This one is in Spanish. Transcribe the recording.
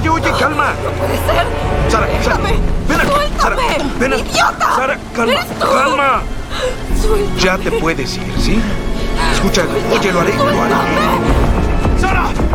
oye, calma. No puede ser. Sara, Déjame. ven aquí. Sara, Suéltame. ven aquí. ¡Idiota! Sara, calma, ¡Eres tú! calma. Suéltame. Ya te puedes ir, ¿sí? Escucha, oye, lo haré. ¡Suéltame! ¡Sara!